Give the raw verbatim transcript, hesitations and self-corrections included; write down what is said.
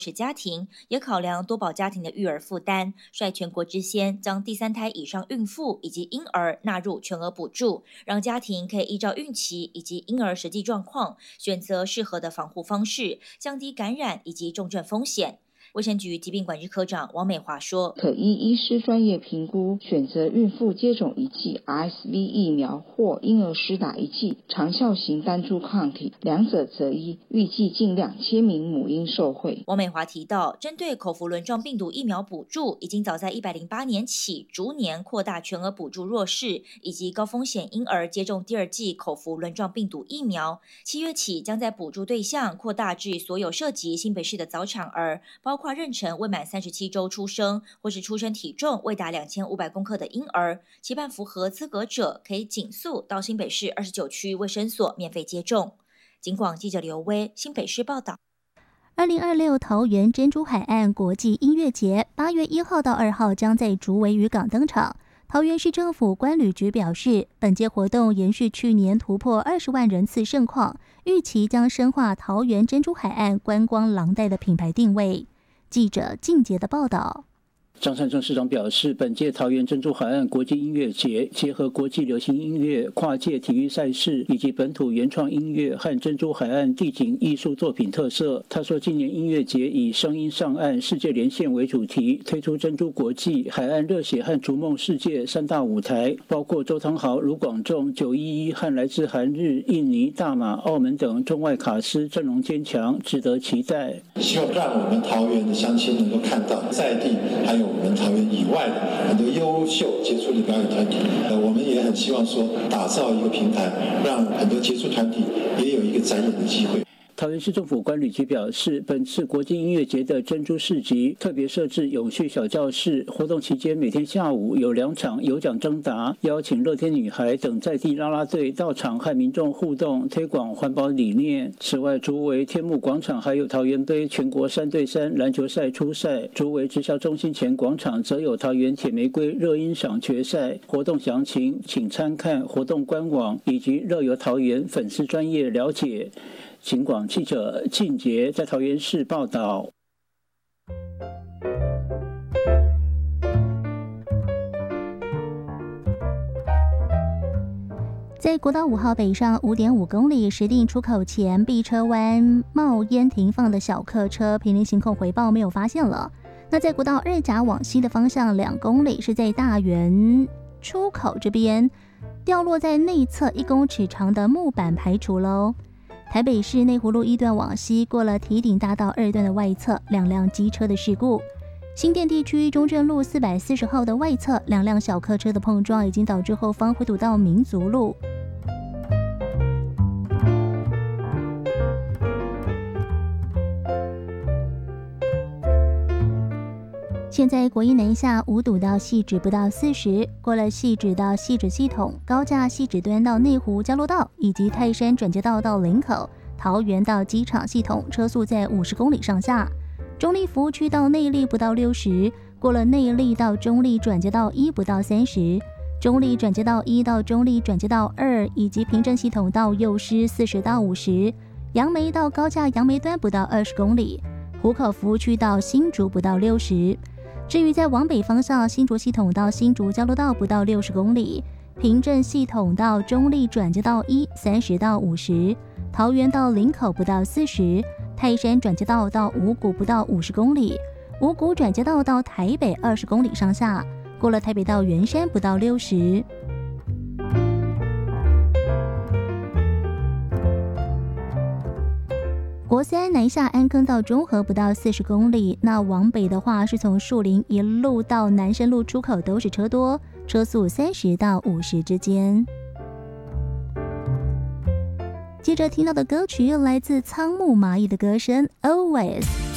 是家庭，也考量多宝家庭的育儿负担，率全国之先将第三胎以上孕妇以及婴儿纳入全额补助，让家庭可以依照孕期以及婴儿实际状况，选择适合的防护方式，降低感染以及重症风险。卫生局疾病管制科长王美华说， 可依医师专业评估，选择孕妇接种一剂 R S V 疫苗或婴儿施打一剂长效型单株抗体，两者择一，预计近两千名母婴受惠。 王美华提到，针对口服轮状病毒疫苗补助，已经早在一百零八年起逐年扩大全额补助弱势以及高风险婴儿接种第二剂口服轮状病毒疫苗。七月起将在补助对象扩大至所有涉及新北市的早产儿，包括妊娠未满三十七周出生或是出生体重未达两千五百公克的婴儿，期盼符合资格者可以紧速到新北市二十九区卫生所免费接种。警广记者刘威新北市报道。 二零二六桃园珍珠海岸国际音乐节八月一号到二号将在竹围渔港登场。桃园市政府观旅局表示，本届活动延续去年突破二十万人次盛况，预期将深化桃园珍珠海岸观光廊带的品牌定位。记者靳杰的报道。 张善政市长表示，本届桃园珍珠海岸国际音乐节结合国际流行音乐、跨界体育赛事以及本土原创音乐和珍珠海岸地景艺术作品特色。他说，今年音乐节以声音上岸、世界连线为主题，推出珍珠国际、海岸热血和逐梦世界三大舞台，包括周汤豪、卢广仲、九一一和来自韩日、印尼、大马、澳门等中外卡司阵容坚强，值得期待。 希望让我们桃园的乡亲能够看到在地还有我们桃园以外的很多优秀杰出的表演团体，呃，我们也很希望说打造一个平台，让很多杰出团体也有一个展演的机会。 桃园市政府观旅局表示，本次国际音乐节的珍珠市集特别设置永续小教室，活动期间每天下午有两场有奖征答，邀请乐天女孩等在地啦啦队到场和民众互动，推广环保理念。此外，竹围天幕广场还有桃园杯全国三对三篮球赛初赛，竹围直销中心前广场则有桃园铁玫瑰热音赏决赛。活动详情请参看活动官网以及乐游桃园粉丝专页了解。警广记者靳杰在桃园市报道。 在国道五号北上 五点五公里石碇出口前碧车湾冒烟停放的小客车平行行控回报没有发现了。那在国道二甲往西的方向两公里是在大园出口这边掉落在内侧一公尺长的木板排除喽。台北市内湖路一段往西过了堤顶大道二段的外侧，两辆机车的事故。新店地区中正路四百四十号的外侧，两辆小客车的碰撞已经导致后方回堵到民族路。现在国一南下五堵到汐止不到四十，过了汐止到汐止系统，高架汐止端到内湖交流道以及泰山转接道到林口、桃园到机场系统，车速在五十公里上下。中立服务区到内壢不到六十，过了内壢到中立转接道一不到三十，中立转接道一到中立转接道二以及平镇系统到幼师四十到五十，杨梅到高架杨梅端不到二十公里，湖口服务区到新竹不到六十。至于在往北方向，新竹系统到新竹交流道不到六十公里，平镇系统到中立转接道一三十到五十，桃园到林口不到四十，泰山转接道到五股不到五十公里，五股转接道到台北二十公里上下，过了台北到圆山不到六十。国三南下安坑到中和不到四十公里，那往北的话是从树林一路到南深路出口都是车多，车速三十到五十之间。接着听到的歌曲来自仓木麻衣的歌声 Always。